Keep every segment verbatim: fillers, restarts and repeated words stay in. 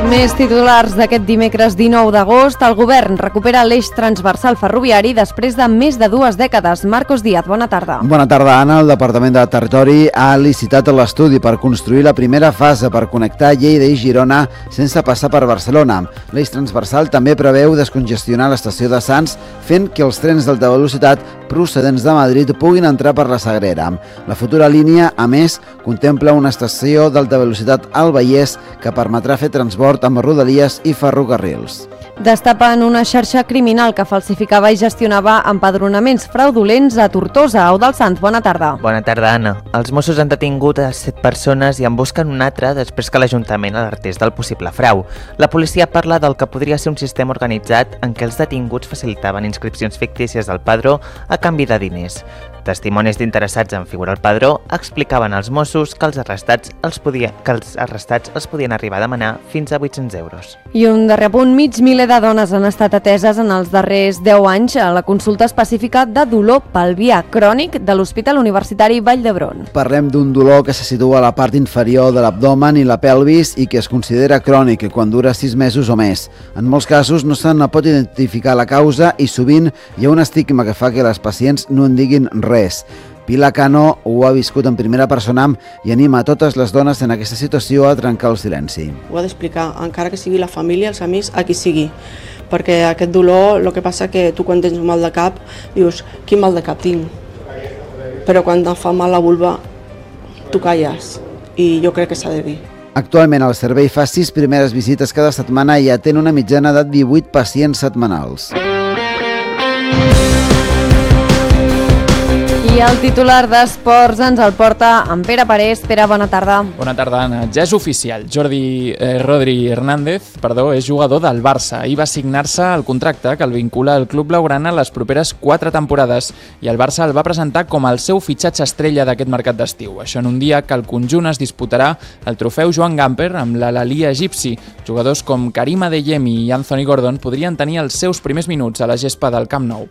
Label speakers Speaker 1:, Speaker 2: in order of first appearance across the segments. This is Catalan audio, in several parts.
Speaker 1: Més titulars d'aquest dimecres dinou d'agost. El govern recupera l'eix transversal ferroviari després de més de dues dècades. Marcos Díaz, bona tarda.
Speaker 2: Bona tarda, Anna. El Departament de Territori ha licitat l'estudi per construir la primera fase per connectar Lleida i Girona sense passar per Barcelona. L'eix transversal també preveu descongestionar l'estació de Sants, fent que els trens d'alta velocitat procedents de Madrid puguin entrar per la Sagrera. La futura línia, a més, contempla una estació d'alta velocitat al Vallès que permetrà fer transport amb rodalies i ferrocarrils.
Speaker 1: Destapen una xarxa criminal que falsificava i gestionava empadronaments fraudulents a Tortosa. Eudald Sanz, bona tarda.
Speaker 3: Bona tarda, Anna. Els Mossos han detingut a set persones i en busquen una altra després que l'Ajuntament alertés del possible frau. La policia parla del que podria ser un sistema organitzat en què els detinguts facilitaven inscripcions fictícies al padró a canvi de diners. Testimonis d'interessats en figurar al padró explicaven als Mossos que els arrestats els, podia, que els arrestats els podien arribar a demanar fins a vuit-cents euros.
Speaker 1: I un darrer punt, mig miler de dones han estat ateses en els darrers deu anys a la consulta específica de dolor pelvià crònic de l'Hospital Universitari Vall d'Hebron.
Speaker 2: Parlem d'un dolor que se situa a la part inferior de l'abdomen i la pelvis i que es considera crònic quan dura sis mesos o més. En molts casos no se ne pot identificar la causa i sovint hi ha un estigma que fa que les pacients no en diguin res. Pilar Cano ho ha viscut en primera persona i anima a totes les dones en aquesta situació a trencar el silenci.
Speaker 4: Ho ha d'explicar, encara que sigui la família, els amics, a qui sigui. Perquè aquest dolor, el que passa que tu quan tens un mal de cap, dius, quin mal de cap tinc? Però quan et fa mal la vulva, tu calles. I jo crec que s'ha de dir.
Speaker 2: Actualment el servei fa sis primeres visites cada setmana i atén una mitjana de divuit pacients setmanals.
Speaker 1: I el titular d'Esports ens el porta en Pere Parés. Pere, bona tarda.
Speaker 5: Bona tarda, Anna. Ja és oficial. Jordi eh, Rodri Hernández perdó, és jugador del Barça i va signar-se el contracte que el vincula al club blaugrana les properes quatre temporades i el Barça el va presentar com el seu fitxatge estrella d'aquest mercat d'estiu. Això en un dia que el conjunt es disputarà el trofeu Joan Gamper amb l'Al-Ahly egipci. Jugadors com Karim Adeyemi i Anthony Gordon podrien tenir els seus primers minuts a la gespa del Camp Nou.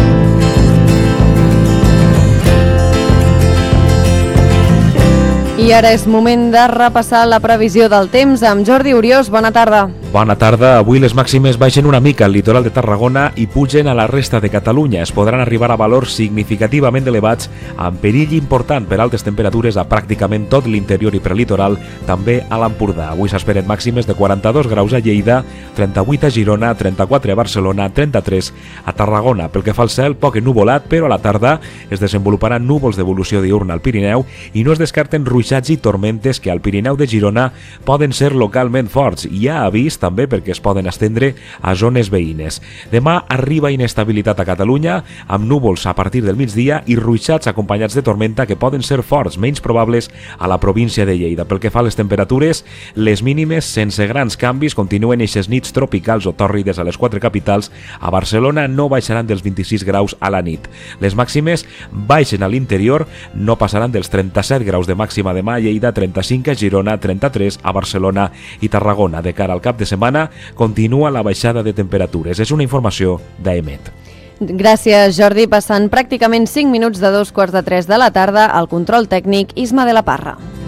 Speaker 1: I ara és moment de repassar la previsió del temps amb Jordi Oriós. Bona tarda.
Speaker 6: Bona tarda. Avui les màximes baixen una mica al litoral de Tarragona i pugen a la resta de Catalunya. Es podran arribar a valors significativament elevats amb perill important per altes temperatures a pràcticament tot l'interior i prelitoral, també a l'Empordà. Avui s'esperen màximes de quaranta-dos graus a Lleida, trenta-vuit a Girona, trenta-quatre a Barcelona, trenta-tres a Tarragona. Pel que fa al cel, poc ennuvolat, però a la tarda es desenvoluparan núvols d'evolució diurna al Pirineu i no es descarten ruixats i tormentes que al Pirineu de Girona poden ser localment forts. Hi ha avís també perquè es poden estendre a zones veïnes. Demà arriba inestabilitat a Catalunya amb núvols a partir del migdia i ruixats acompanyats de tormenta que poden ser forts, menys probables a la província de Lleida. Pel que fa a les temperatures, les mínimes sense grans canvis continuen eixes nits tropicals o tòrrides a les quatre capitals. A Barcelona no baixaran dels vint-i-sis graus a la nit. Les màximes baixen a l'interior, no passaran dels trenta-set graus de màxima demà a Lleida, trenta-cinc a Girona, trenta-tres a Barcelona i Tarragona. De cara al cap de setmana continua la baixada de temperatures. És una informació d'Emet.
Speaker 1: Gràcies, Jordi. Passant pràcticament cinc minuts de dos quarts de tres de la tarda, al control tècnic Isma de la Parra.